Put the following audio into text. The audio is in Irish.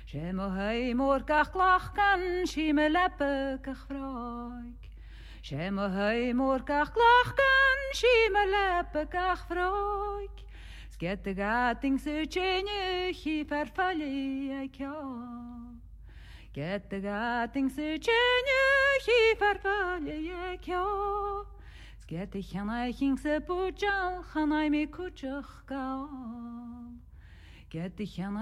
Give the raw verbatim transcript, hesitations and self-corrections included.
Sé mo hei mór gach glachgan, si me leppe gach vroig. Sé mo hei mór gach glachgan, si me leppe gach vroig. Sget de gating su tjene, chi farfalli ei kja. Get de gating su tjene, chi farfalli ei kja. Sget de chanai king se bujal, chanai me kutchach gal. Get de chanai